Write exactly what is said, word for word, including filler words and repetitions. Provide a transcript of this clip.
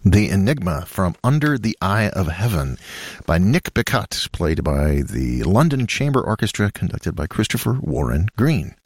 The Enigma from Under the Eye of Heaven by Nick Bicut, played by the London Chamber Orchestra, conducted by Christopher Warren Green.